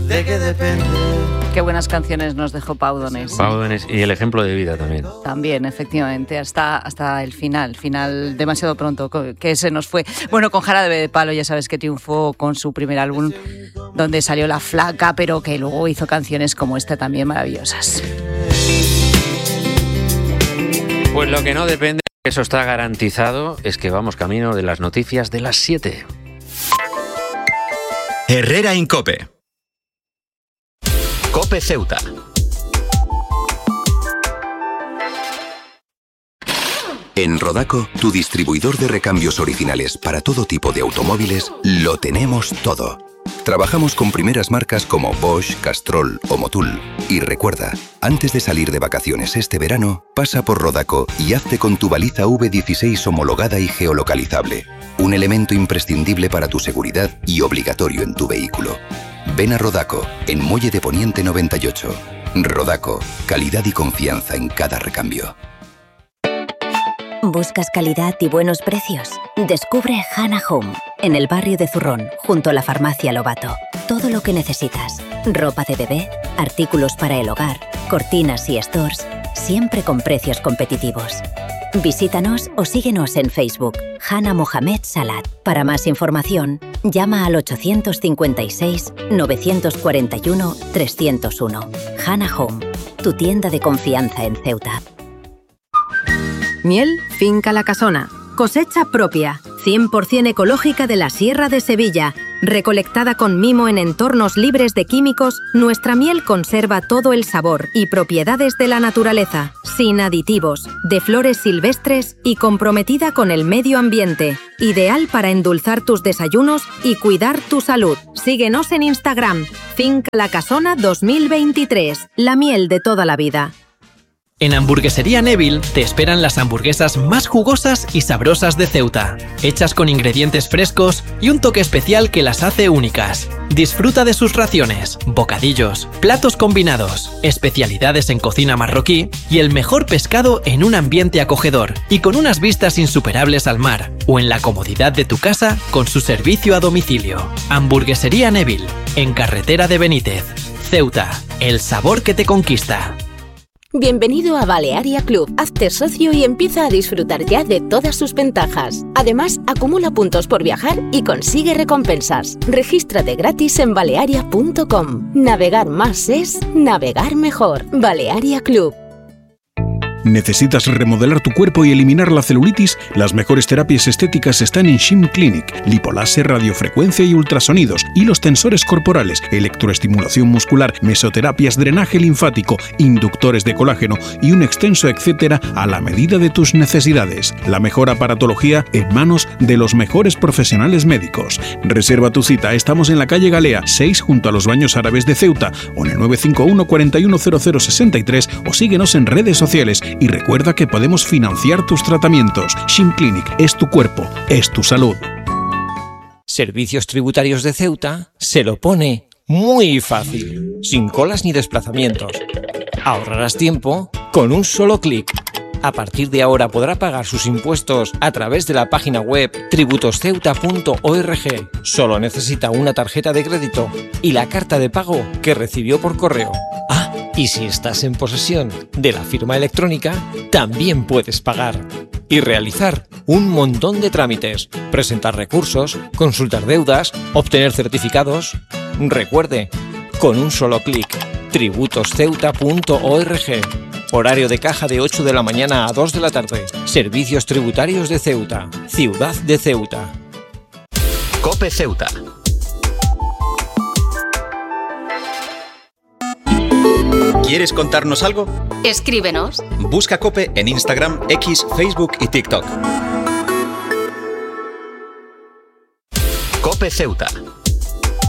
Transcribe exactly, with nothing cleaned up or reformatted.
¿de qué depende? Qué buenas canciones nos dejó Pau Donés. Pau Donés y el ejemplo de vida también. También, efectivamente, hasta, hasta el final, final demasiado pronto, que se nos fue. Bueno, con Jarabe de Palo ya sabes que triunfó con su primer álbum, donde salió La Flaca, pero que luego hizo canciones como esta también maravillosas. Pues lo que no depende, eso está garantizado, es que vamos camino de las noticias de las siete. Herrera en COPE. COPE Ceuta. En Rodaco, tu distribuidor de recambios originales para todo tipo de automóviles, lo tenemos todo. Trabajamos con primeras marcas como Bosch, Castrol o Motul. Y recuerda, antes de salir de vacaciones este verano, pasa por Rodaco y hazte con tu baliza V dieciséis homologada y geolocalizable. Un elemento imprescindible para tu seguridad y obligatorio en tu vehículo. Ven a Rodaco, en Muelle de Poniente noventa y ocho. Rodaco, calidad y confianza en cada recambio. ¿Buscas calidad y buenos precios? Descubre Hanna Home, en el barrio de Zurrón, junto a la farmacia Lobato. Todo lo que necesitas. Ropa de bebé, artículos para el hogar, cortinas y stores, siempre con precios competitivos. Visítanos o síguenos en Facebook, Hanna Mohamed Salat. Para más información, llama al ochocientos cincuenta y seis, novecientos cuarenta y uno, trescientos uno. Hanna Home, tu tienda de confianza en Ceuta. Miel Finca La Casona. Cosecha propia, cien por ciento ecológica de la Sierra de Sevilla. Recolectada con mimo en entornos libres de químicos, nuestra miel conserva todo el sabor y propiedades de la naturaleza, sin aditivos, de flores silvestres y comprometida con el medio ambiente. Ideal para endulzar tus desayunos y cuidar tu salud. Síguenos en Instagram, Finca La Casona dos mil veintitrés, la miel de toda la vida. En Hamburguesería Neville te esperan las hamburguesas más jugosas y sabrosas de Ceuta, hechas con ingredientes frescos y un toque especial que las hace únicas. Disfruta de sus raciones, bocadillos, platos combinados, especialidades en cocina marroquí y el mejor pescado en un ambiente acogedor y con unas vistas insuperables al mar, o en la comodidad de tu casa con su servicio a domicilio. Hamburguesería Neville, en Carretera de Benítez, Ceuta, el sabor que te conquista. Bienvenido a Balearia Club. Hazte socio y empieza a disfrutar ya de todas sus ventajas. Además, acumula puntos por viajar y consigue recompensas. Regístrate gratis en balearia punto com. Navegar más es navegar mejor. Balearia Club. ¿Necesitas remodelar tu cuerpo y eliminar la celulitis? Las mejores terapias estéticas están en Shim Clinic. Lipoláser, radiofrecuencia y ultrasonidos, hilos tensores corporales, electroestimulación muscular, mesoterapias, drenaje linfático, inductores de colágeno y un extenso etcétera a la medida de tus necesidades. La mejor aparatología en manos de los mejores profesionales médicos. Reserva tu cita. Estamos en la calle Galea seis junto a los Baños Árabes de Ceuta o en el nueve cinco uno, cuatro uno cero cero seis tres o síguenos en redes sociales. Y recuerda que podemos financiar tus tratamientos. Shim Clinic es tu cuerpo, es tu salud. Servicios Tributarios de Ceuta se lo pone muy fácil, sin colas ni desplazamientos. Ahorrarás tiempo con un solo clic. A partir de ahora podrá pagar sus impuestos a través de la página web tributos ceuta punto org. Solo necesita una tarjeta de crédito y la carta de pago que recibió por correo. Ah, y si estás en posesión de la firma electrónica, también puedes pagar y realizar un montón de trámites, presentar recursos, consultar deudas, obtener certificados. Recuerde, con un solo clic, tributos ceuta punto org. Horario de caja de ocho de la mañana a dos de la tarde. Servicios Tributarios de Ceuta, Ciudad de Ceuta. COPE Ceuta. ¿Quieres contarnos algo? Escríbenos. Busca COPE en Instagram, X, Facebook y TikTok. COPE Ceuta.